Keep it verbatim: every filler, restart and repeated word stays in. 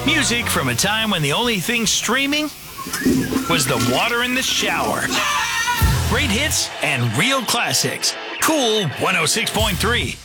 Music from a time when the only thing streaming was the water in the shower. Great hits and real classics. Cool one oh six point three.